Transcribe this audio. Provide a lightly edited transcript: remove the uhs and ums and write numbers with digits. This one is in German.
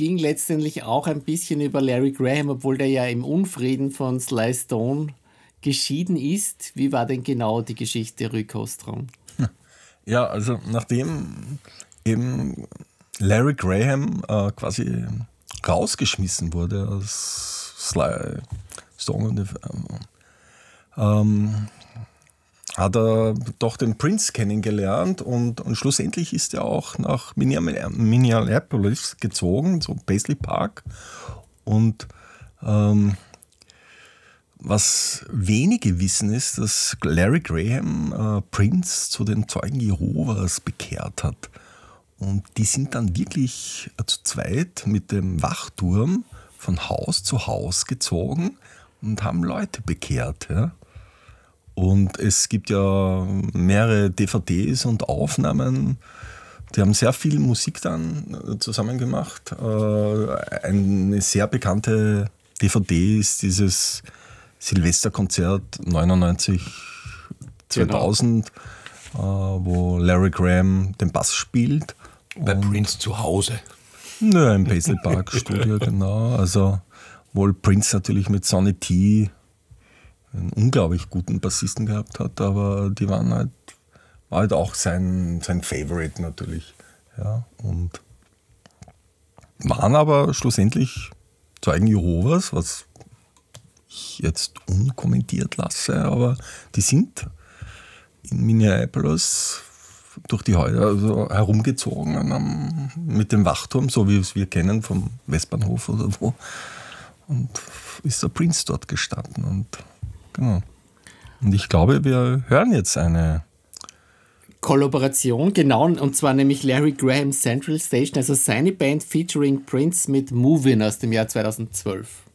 ging letztendlich auch ein bisschen über Larry Graham, obwohl der ja im Unfrieden von Sly Stone geschieden ist. Wie war denn genau die Geschichte, Rui Kostrom? Ja, also nachdem eben Larry Graham quasi rausgeschmissen wurde aus Sly Stone, hat er doch den Prince kennengelernt und schlussendlich ist er auch nach Minneapolis gezogen, so Paisley Park. Und was wenige wissen ist, dass Larry Graham Prince zu den Zeugen Jehovas bekehrt hat. Und die sind dann wirklich zu zweit mit dem Wachturm von Haus zu Haus gezogen und haben Leute bekehrt. Ja? Und es gibt ja mehrere DVDs und Aufnahmen. Die haben sehr viel Musik dann zusammen gemacht. Eine sehr bekannte DVD ist dieses Silvesterkonzert 99, 2000, wo Larry Graham den Bass spielt. Bei Prince zu Hause. Nö, im Paisley Park Studio, genau. Also, wohl Prince natürlich mit Sonny T einen unglaublich guten Bassisten gehabt hat, aber die war halt auch sein Favorite natürlich. Ja, und waren aber schlussendlich Zeugen Jehovas, was ich jetzt unkommentiert lasse, aber die sind in Minneapolis durch die Häuser herumgezogen mit dem Wachturm, so wie es wir kennen vom Westbahnhof oder wo. Und ist der Prince dort gestanden. Und genau. Und ich glaube, wir hören jetzt eine Kollaboration, genau, und zwar nämlich Larry Graham Central Station, also seine Band featuring Prince mit Movin' aus dem Jahr 2012.